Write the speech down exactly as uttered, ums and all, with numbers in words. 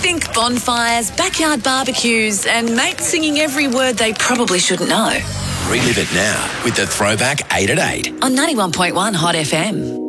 Think bonfires, backyard barbecues, and mates singing every word they probably shouldn't know. Relive it now with the Throwback eight at eight. On ninety-one point one Hot F M.